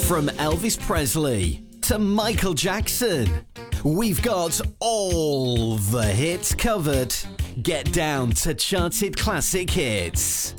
From Elvis Presley to Michael Jackson, we've got all the hits covered. Get down to Charted Classic Hits.